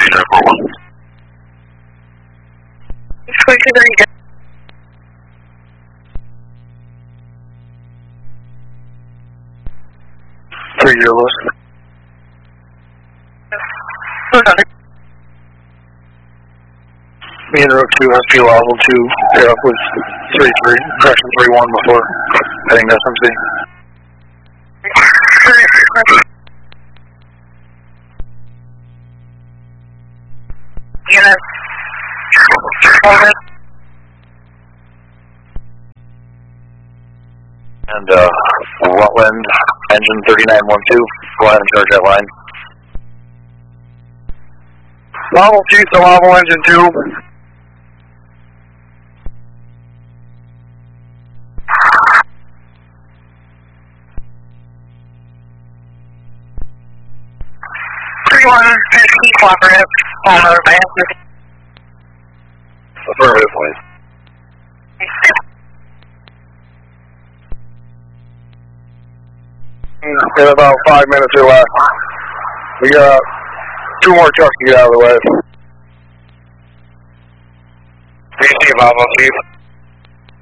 Three year list. Me and Rook 2, SP level 2, pair up with 3-3, correction 3-1 before heading to SMC. Unit. And Rutland, engine 3912, go ahead and charge that line. Level 2, so level engine 2. Cooperative, all advances. Affirmative, please. In about 5 minutes or less. We got 2 more trucks to get out of the way. BC, Bravo, Chief.